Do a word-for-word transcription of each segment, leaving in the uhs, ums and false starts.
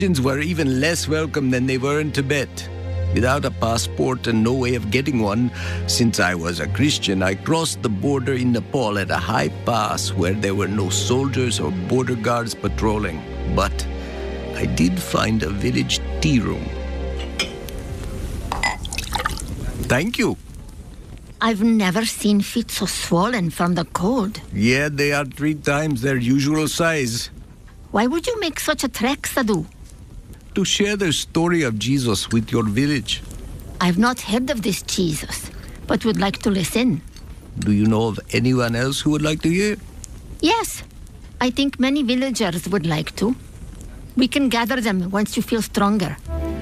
Christians were even less welcome than they were in Tibet. Without a passport and no way of getting one, since I was a Christian, I crossed the border in Nepal at a high pass where there were no soldiers or border guards patrolling. But I did find a village tea room. Thank you. I've never seen feet so swollen from the cold. Yeah, they are three times their usual size. Why would you make such a trek, Sadhu? To share the story of Jesus with your village. I've not heard of this Jesus, but would like to listen. Do you know of anyone else who would like to hear? Yes, I think many villagers would like to. We can gather them once you feel stronger.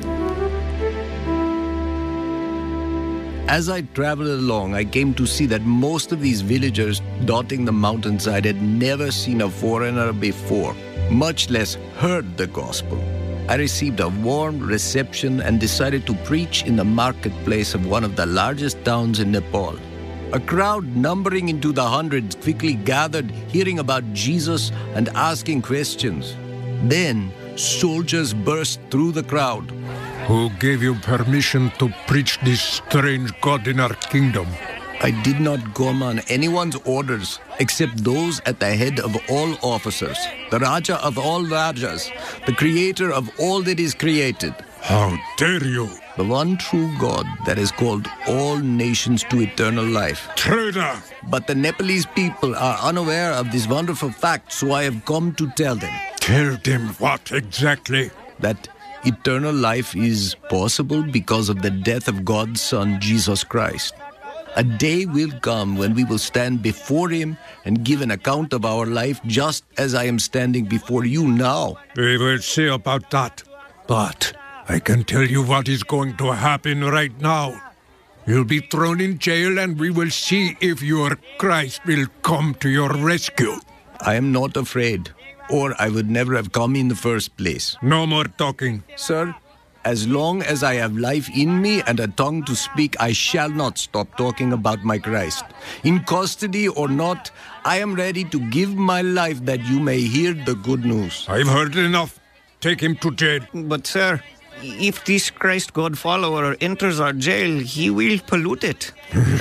As I traveled along, I came to see that most of these villagers dotting the mountainside had never seen a foreigner before, much less heard the gospel. I received a warm reception and decided to preach in the marketplace of one of the largest towns in Nepal. A crowd numbering into the hundreds quickly gathered, hearing about Jesus and asking questions. Then, soldiers burst through the crowd. Who gave you permission to preach this strange God in our kingdom? I did not come on anyone's orders, except those at the head of all officers, the Raja of all Rajas, the creator of all that is created. How dare you! The one true God that has called all nations to eternal life. Traitor! But the Nepalese people are unaware of this wonderful fact, so I have come to tell them. Tell them what exactly? That eternal life is possible because of the death of God's Son, Jesus Christ. A day will come when we will stand before Him and give an account of our life just as I am standing before you now. We will see about that. But I can tell you what is going to happen right now. You'll be thrown in jail and we will see if your Christ will come to your rescue. I am not afraid, or I would never have come in the first place. No more talking. Sir, as long as I have life in me and a tongue to speak, I shall not stop talking about my Christ. In custody or not, I am ready to give my life that you may hear the good news. I've heard enough. Take him to jail. But sir, if this Christ God follower enters our jail, he will pollute it.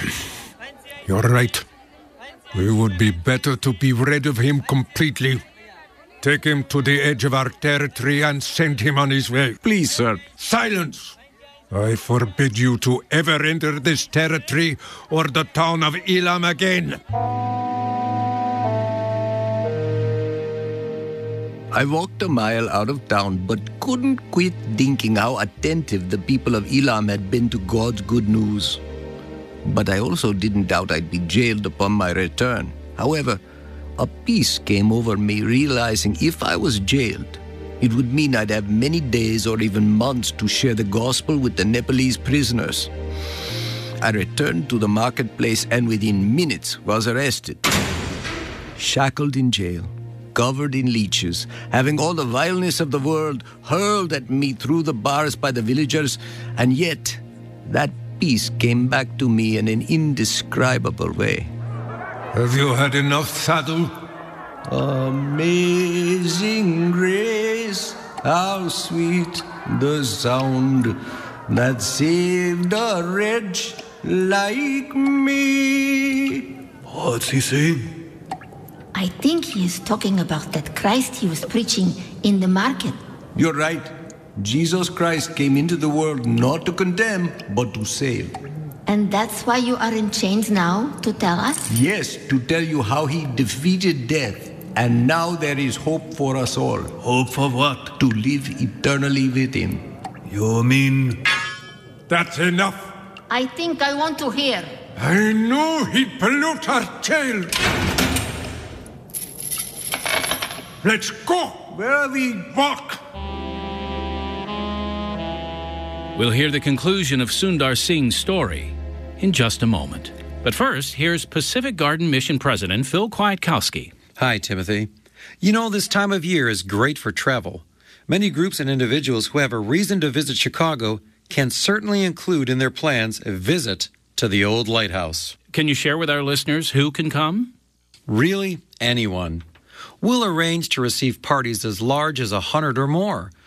You're right. It would be better to be rid of him completely. Take him to the edge of our territory and send him on his way. Please, sir. Silence! I forbid you to ever enter this territory or the town of Elam again. I walked a mile out of town, but couldn't quit thinking how attentive the people of Elam had been to God's good news. But I also didn't doubt I'd be jailed upon my return. However, a peace came over me, realizing if I was jailed, it would mean I'd have many days or even months to share the gospel with the Nepalese prisoners. I returned to the marketplace and within minutes was arrested. Shackled in jail, covered in leeches, having all the vileness of the world hurled at me through the bars by the villagers, and yet that peace came back to me in an indescribable way. Have you had enough, Sadhu? Amazing grace, how sweet the sound that saved a wretch like me. What's he saying? I think he is talking about that Christ he was preaching in the market. You're right. Jesus Christ came into the world not to condemn, but to save. And that's why you are in chains now, to tell us? Yes, to tell you how he defeated death. And now there is hope for us all. Hope for what? To live eternally with him. You mean... That's enough. I think I want to hear. I knew he'd pollute our jail. Let's go. Where are we? Walk. We'll hear the conclusion of Sundar Singh's story in just a moment. But first, here's Pacific Garden Mission President Phil Kwiatkowski. Hi, Timothy. You know, this time of year is great for travel. Many groups and individuals who have a reason to visit Chicago can certainly include in their plans a visit to the old lighthouse. Can you share with our listeners who can come? Really, anyone. We'll arrange to receive parties as large as a hundred or more,